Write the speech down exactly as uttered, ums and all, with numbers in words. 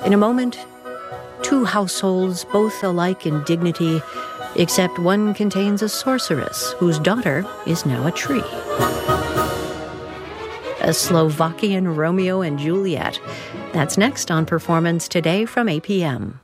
In a moment, two households, both alike in dignity, except one contains a sorceress whose daughter is now a tree. A Slovakian Romeo and Juliet. That's next on Performance Today from eight p.m.